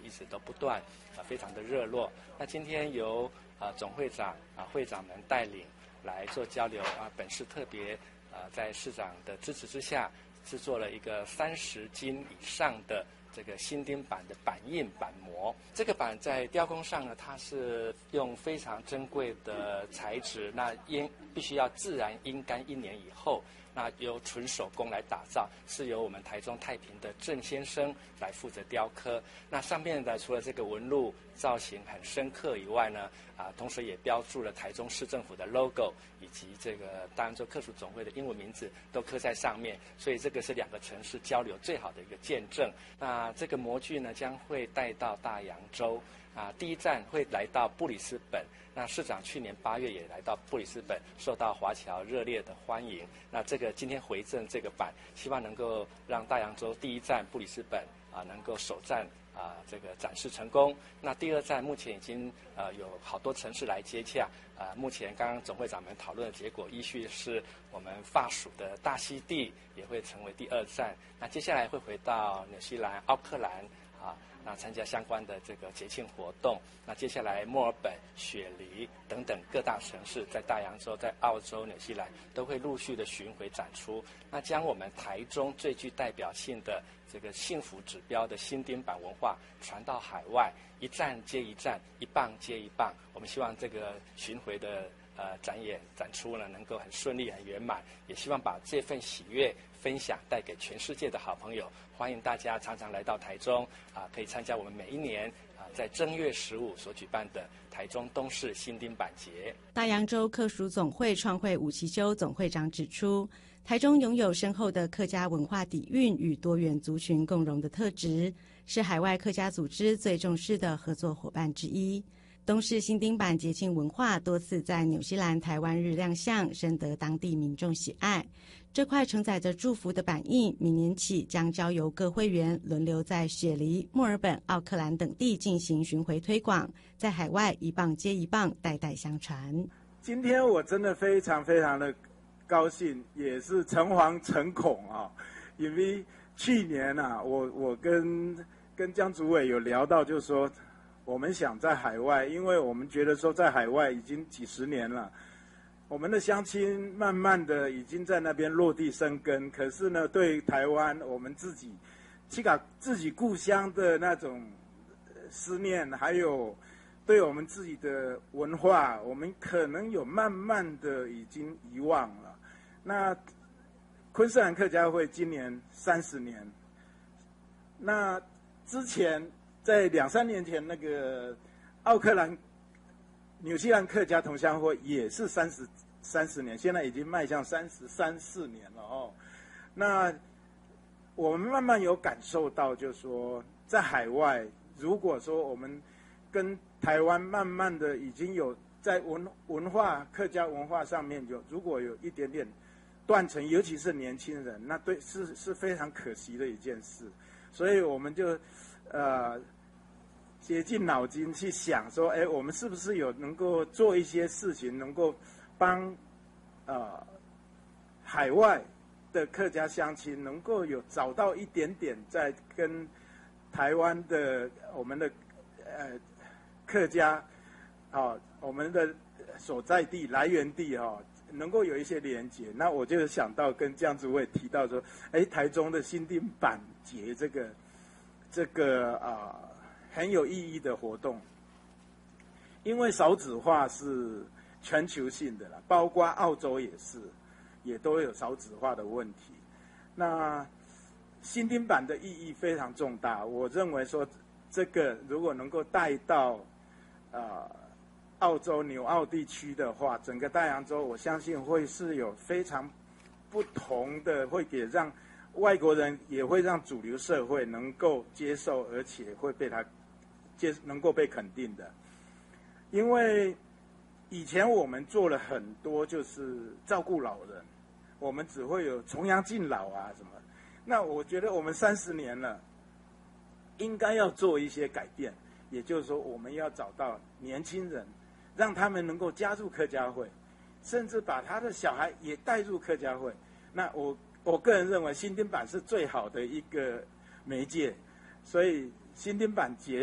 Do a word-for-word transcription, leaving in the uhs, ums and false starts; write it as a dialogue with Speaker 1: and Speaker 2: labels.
Speaker 1: 一直都不断，啊，非常的热络。那今天由啊总会长啊会长们带领来做交流啊，本市特别啊在市长的支持之下，制作了一个三十斤以上的这个新丁板的板印板模。这个板在雕工上呢，它是用非常珍贵的材质，那阴必须要自然阴干一年以后，那由纯手工来打造，是由我们台中太平的郑先生来负责雕刻。那上面的除了这个纹路造型很深刻以外呢，啊，同时也标注了台中市政府的 logo 以及这个大洋洲客属总会的英文名字都刻在上面，所以这个是两个城市交流最好的一个见证。那这个模具呢将会带到大洋洲。啊，第一站会来到布里斯本，那市长去年八月也来到布里斯本，受到华侨热烈的欢迎。那这个今天回赠这个板，希望能够让大洋洲第一站布里斯本啊能够首站啊这个展示成功。那第二站目前已经呃有好多城市来接洽，啊，目前刚刚总会长们讨论的结果，依序是我们法属的大溪地也会成为第二站。那接下来会回到纽西兰奥克兰。啊，那参加相关的这个节庆活动。那接下来墨尔本、雪梨等等各大城市，在大洋洲、在澳洲、纽西兰都会陆续的巡回展出。那将我们台中最具代表性的这个幸福指标的新丁板文化传到海外，一站接一站，一棒接一棒。我们希望这个巡回的呃展演展出呢，能够很顺利、很圆满。也希望把这份喜悦分享带给全世界的好朋友。欢迎大家常常来到台中啊，可以参加我们每一年啊在正月十五所举办的台中东市新丁板节。
Speaker 2: 大洋洲客属总会创会伍其修总会长指出，台中拥有深厚的客家文化底蕴与多元族群共融的特质，是海外客家组织最重视的合作伙伴之一。东市新丁板节庆文化多次在纽西兰、台湾日亮相，深得当地民众喜爱。这块承载着祝福的板印，明年起将交由各会员轮流在雪梨、墨尔本、奥克兰等地进行巡回推广，在海外一棒接一棒，代代相传。
Speaker 3: 今天我真的非常非常的高兴，也是诚惶诚恐啊，因为去年啊，我我跟跟江主委有聊到，就是说我们想在海外，因为我们觉得说在海外已经几十年了。我们的乡亲慢慢的已经在那边落地生根，可是呢，对台湾我们自己，去把自己故乡的那种思念，还有对我们自己的文化，我们可能有慢慢的已经遗忘了。那昆士兰客家会今年三十年，那之前在两三年前那个奥克兰。纽西兰客家同乡会也是三十三十年，现在已经迈向三十三四年了哦。那我们慢慢有感受到，就是说在海外，如果说我们跟台湾慢慢的已经有在文文化客家文化上面有，如果有一点点断层，尤其是年轻人，那对是是非常可惜的一件事。所以我们就呃。竭尽脑筋去想说，哎，我们是不是有能够做一些事情，能够帮呃海外的客家乡亲能够有找到一点点在跟台湾的我们的呃客家啊、哦，我们的所在地来源地哈、哦，能够有一些连结。那我就想到跟江主委提到说，哎，台中的新丁板节这个这个啊。呃很有意义的活动，因为少子化是全球性的啦，包括澳洲也是，也都有少子化的问题。那新丁板的意义非常重大，我认为说这个如果能够带到呃澳洲纽澳地区的话，整个大洋洲我相信会是有非常不同的，会给让外国人也会让主流社会能够接受，而且会被他。接能够被肯定的，因为以前我们做了很多就是照顾老人，我们只会有重阳敬老啊什么。那我觉得我们三十年了，应该要做一些改变，也就是说我们要找到年轻人，让他们能够加入客家会，甚至把他的小孩也带入客家会。那我我个人认为新丁板是最好的一个媒介，所以新丁板节。